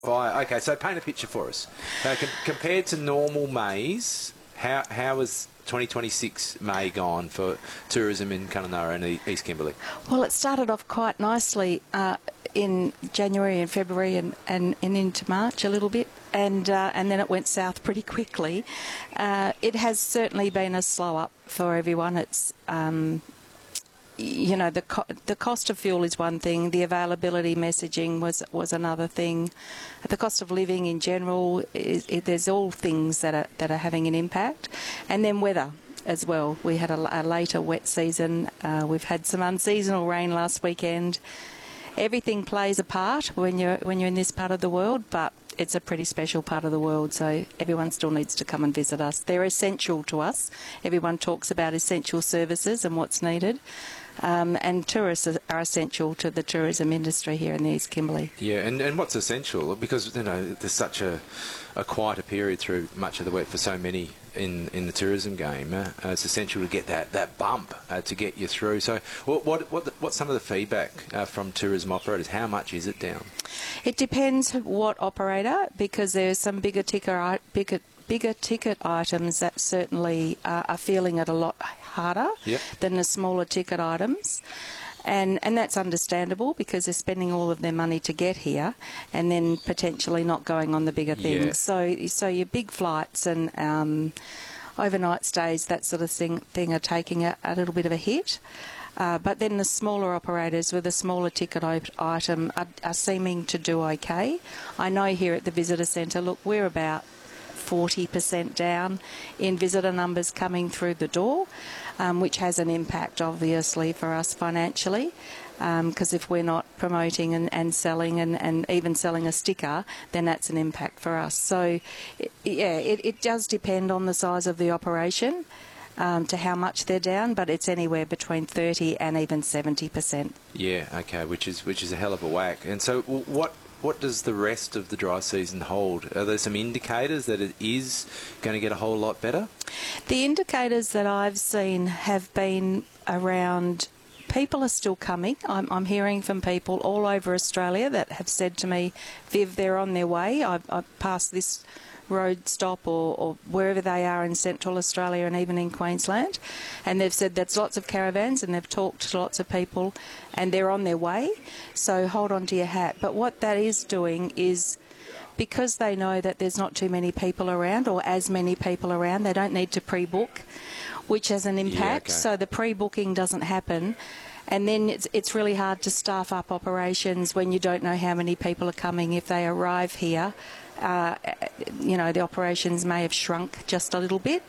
Okay, so paint a picture for us. Compared to normal Mays, how has 2026 May gone for tourism in Kununurra and East Kimberley? Well, it started off quite nicely in January and February and into March a little bit, and then it went south pretty quickly. It has certainly been a slow up for everyone. It's the cost of fuel is one thing. The availability messaging was another thing. The cost of living in general there's all things that are having an impact, and then weather as well. We had a later wet season. We've had some unseasonal rain last weekend. Everything plays a part when you're in this part of the world, but it's a pretty special part of the world, so everyone still needs to come and visit us. They're essential to us. Everyone talks about essential services and what's needed. And tourists are essential to the tourism industry here in the East Kimberley. Yeah, and what's essential? Because, there's such a quieter period through much of the wet for so many in the tourism game. It's essential to get that bump to get you through. So what's some of the feedback from tourism operators? How much is it down? It depends what operator, because there's some bigger ticket items that certainly are feeling it a lot harder than the smaller ticket items. And that's understandable because they're spending all of their money to get here and then potentially not going on the bigger things. Yeah. So your big flights and overnight stays, that sort of thing are taking a little bit of a hit. But then the smaller operators with a smaller ticket item are seeming to do okay. I know here at the visitor centre, look, we're about 40% down in visitor numbers coming through the door, which has an impact obviously for us financially, because if we're not promoting and selling and even selling a sticker, then that's an impact for us. So it does depend on the size of the operation to how much they're down, but it's anywhere between 30 and even 70%. Yeah, okay, which is a hell of a whack. And so what does the rest of the dry season hold? Are there some indicators that it is going to get a whole lot better? The indicators that I've seen have been around people are still coming. I'm hearing from people all over Australia that have said to me, Viv, they're on their way. I've passed this road stop or wherever they are in Central Australia and even in Queensland, and they've said there's lots of caravans and they've talked to lots of people and they're on their way, so hold on to your hat. But what that is doing is, because they know that there's not too many people around or as many people around, they don't need to pre-book, which has an impact. Yeah, okay. So the pre-booking doesn't happen. And then it's really hard to staff up operations when you don't know how many people are coming. If they arrive here, the operations may have shrunk just a little bit.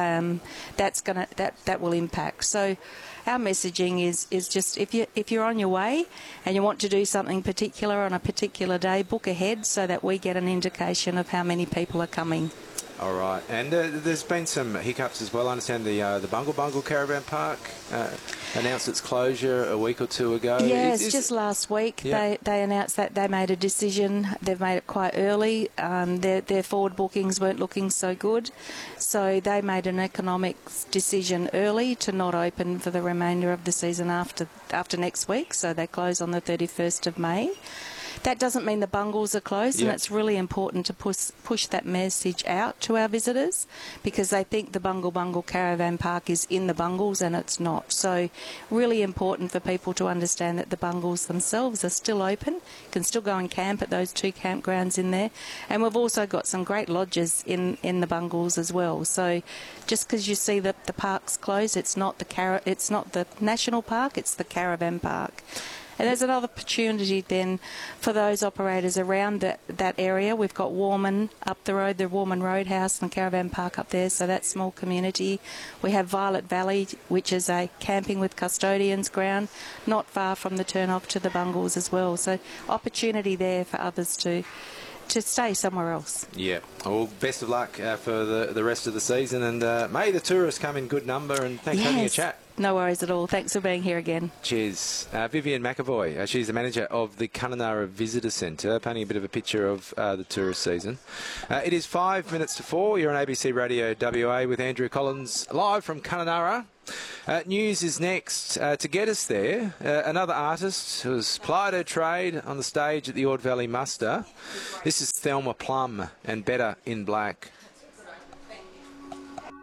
That will impact. So our messaging is just if you're on your way and you want to do something particular on a particular day, book ahead so that we get an indication of how many people are coming. All right, and there's been some hiccups as well. I understand the Bungle Bungle Caravan Park announced its closure a week or two ago. Yes, just last week they announced that they made a decision. They've made it quite early. Their forward bookings weren't looking so good, so they made an economic decision early to not open for the remainder of the season after next week. So they close on the 31st of May. That doesn't mean the bungles are closed, and it's really important to push that message out to our visitors, because they think the Bungle Bungle Caravan Park is in the bungles and it's not. So really important for people to understand that the bungles themselves are still open. You can still go and camp at those 2 campgrounds in there. And we've also got some great lodges in the bungles as well. So just because you see the park's closed, it's not the national park, it's the caravan park. And there's another opportunity then for those operators around that area. We've got Warman up the road, the Warman Roadhouse and Caravan Park up there, so that's small community. We have Violet Valley, which is a camping with custodians ground, not far from the turn-off to the bungles as well. So opportunity there for others to stay somewhere else. Yeah. Well, best of luck for the rest of the season, and may the tourists come in good number, and thanks for having a chat. No worries at all. Thanks for being here again. Cheers. Vivian McAvoy, she's the manager of the Kununurra Visitor Centre, painting a bit of a picture of the tourist season. It is 5 minutes to 4. You're on ABC Radio WA with Andrew Collins, live from Kununurra. News is next. To get us there, another artist who has plied her trade on the stage at the Ord Valley Muster. This is Thelma Plum and Better in Black.